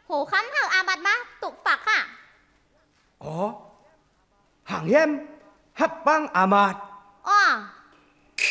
โหค้ำหางอาบัดมาตุกฝักค่ะอ๋อห่างเยี่ยมฮับปังอามาด